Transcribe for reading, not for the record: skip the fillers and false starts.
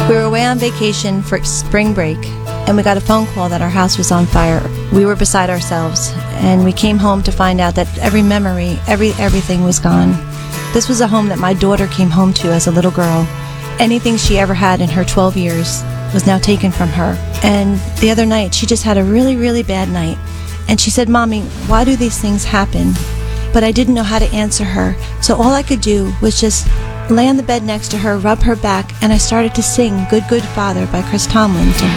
We were away on vacation for spring break, and we got a phone call that our house was on fire. We were beside ourselves, and we came home to find out that every memory, everything was gone. This was a home that my daughter came home to as a little girl. Anything she ever had in her 12 years was now taken from her. And the other night, she just had a really, really bad night. And she said, "Mommy, why do these things happen?" But I didn't know how to answer her. So all I could do was just lay on the bed next to her, rub her back, and I started to sing Good, Good Father by Chris Tomlin to her.